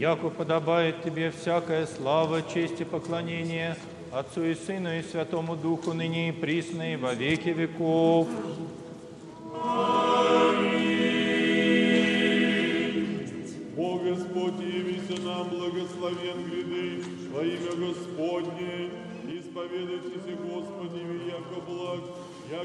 яко подобает Тебе всякая слава, честь и поклонение Отцу и Сыну и Святому Духу, ныне и присно и во веки веков. Бог Господь, явися нам, благословен гряды во имя Господне, исповедуйтесь, Господи, яко благ